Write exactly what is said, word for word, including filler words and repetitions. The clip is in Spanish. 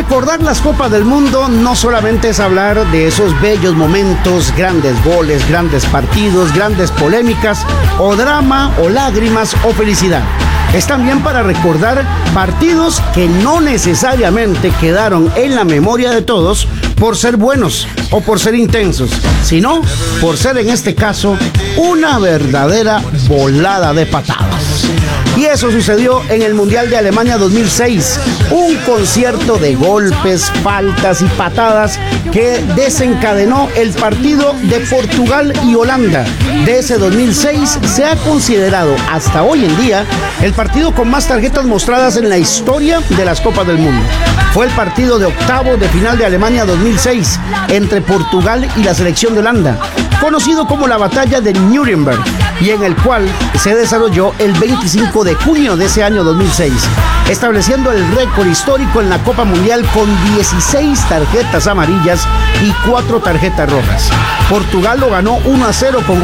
Recordar las Copas del Mundo no solamente es hablar de esos bellos momentos, grandes goles, grandes partidos, grandes polémicas, o drama, o lágrimas, o felicidad. Es también para recordar partidos que no necesariamente quedaron en la memoria de todos por ser buenos o por ser intensos, sino por ser en este caso una verdadera volada de patadas. Y eso sucedió en el Mundial de Alemania dos mil seis, un concierto de golpes, faltas y patadas que desencadenó el partido de Portugal y Holanda. De ese dos mil seis se ha considerado hasta hoy en día el partido con más tarjetas mostradas en la historia de las Copas del Mundo. Fue el partido de octavos de final de Alemania dos mil seis entre Portugal y la selección de Holanda, conocido como la Batalla de Nuremberg, y en el cual se desarrolló el veinticinco de junio de ese año dos mil seis, estableciendo el récord histórico en la Copa Mundial con dieciséis tarjetas amarillas y cuatro tarjetas rojas. Portugal lo ganó uno a cero con